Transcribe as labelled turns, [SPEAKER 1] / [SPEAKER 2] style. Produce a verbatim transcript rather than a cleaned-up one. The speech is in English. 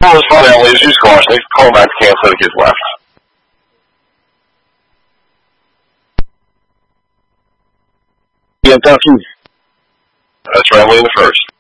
[SPEAKER 1] Well, it's funny, only issues squashed. They call back to cancel the kids left.
[SPEAKER 2] Yeah, Ducky.
[SPEAKER 1] That's right, in the first.